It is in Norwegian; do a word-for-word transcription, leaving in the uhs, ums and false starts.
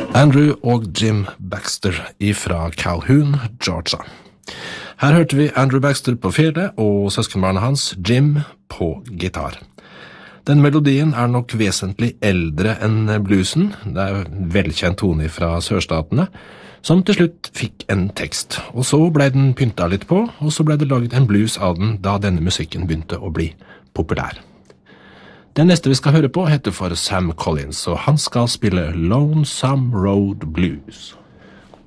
Andrew og Jim Baxter fra Calhoun, Georgia. Her hørte vi Andrew Baxter på fiole og søskenbarnet hans, Jim, på gitar. Den melodien er nok vesentlig eldre enn bluesen. Det er en velkjent tone fra sørstatene, som til slutt fikk en tekst. Og så ble den pynta litt på, og så ble det laget en blues av den da denne musikken begynte å bli populær. Den neste vi skal høre på heter for Sam Collins, og han skal spille Lonesome Road Blues.